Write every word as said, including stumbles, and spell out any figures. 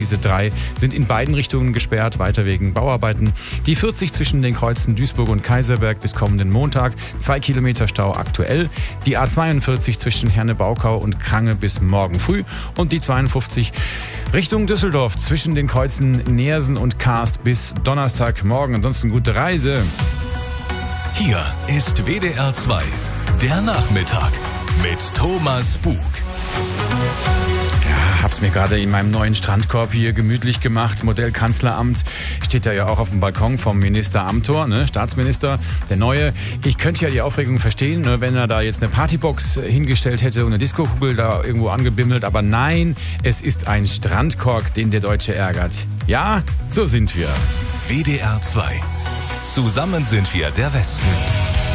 Diese drei sind in beiden Richtungen gesperrt, weiter wegen Bauarbeiten. Die vierzig zwischen den Kreuzen Duisburg und Kaiserberg bis kommenden Montag, zwei Kilometer Stau aktuell. Die A zweiundvierzig zwischen Herne-Baukau und Krange bis morgen früh. Und die zweiundfünfzig Richtung Düsseldorf zwischen den Kreuzen Neersen und Karst bis Donnerstagmorgen. Ansonsten gute Reise. Hier ist W D R zwei, der Nachmittag mit Thomas Bug. Hab's mir gerade in meinem neuen Strandkorb hier gemütlich gemacht. Modell Kanzleramt steht da ja auch auf dem Balkon vom Minister Amthor, ne? Staatsminister, der Neue. Ich könnte ja die Aufregung verstehen, ne, wenn er da jetzt eine Partybox hingestellt hätte und eine Diskokugel da irgendwo angebimmelt. Aber nein, es ist ein Strandkorb, den der Deutsche ärgert. Ja, so sind wir. W D R zwei. Zusammen sind wir der Westen.